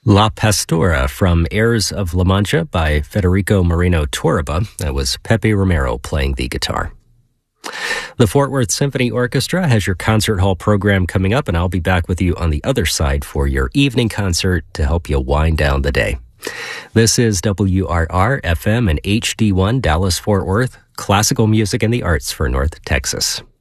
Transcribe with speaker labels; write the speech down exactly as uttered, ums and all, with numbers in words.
Speaker 1: La Pastora from Airs of La Mancha by Federico Moreno Torriba. That was Pepe Romero playing the guitar. The Fort Worth Symphony Orchestra has your concert hall program coming up, and I'll be back with you on the other side for your evening concert to help you wind down the day. This is W R R F M and H D one Dallas Fort Worth, classical music and the arts for North Texas.